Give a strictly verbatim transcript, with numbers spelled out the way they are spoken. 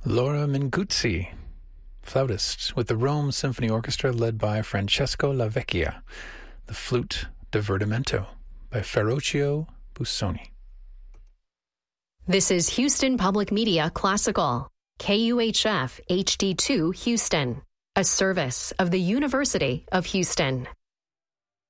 Laura Minguzzi, flautist, with the Rome Symphony Orchestra led by Francesco Lavecchia. The Flute Divertimento by Ferruccio Busoni. This is Houston Public Media Classical, K U H F H D two Houston, a service of the University of Houston.